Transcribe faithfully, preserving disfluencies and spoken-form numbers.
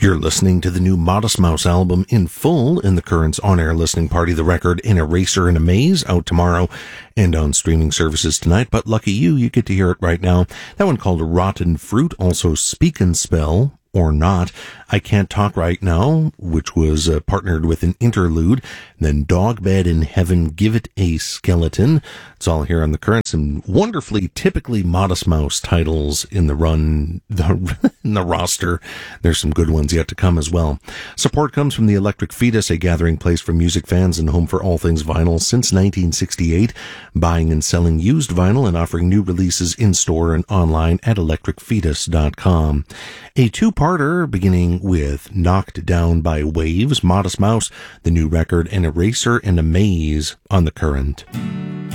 You're listening to the new Modest Mouse album in full in the Currents on-air listening party. The record An Eraser and a Maze, out tomorrow and on streaming services tonight. But lucky you, you get to hear it right now. That one called Rotten Fruit, also Speak and Spell, or Not. I Can't Talk Right Now, which was uh, partnered with an interlude. And then Dog Bed in Heaven, Give It a Skeleton. It's all here on the Currents. Some wonderfully, typically Modest Mouse titles in the run, the, in the roster. There's some good ones yet to come as well. Support comes from the Electric Fetus, a gathering place for music fans and home for all things vinyl since nineteen sixty-eight. Buying and selling used vinyl and offering new releases in-store and online at electric fetus dot com. A two-parter beginning with Knocked Down by Waves, Modest Mouse, the new record An Eraser and a Maze on the Current.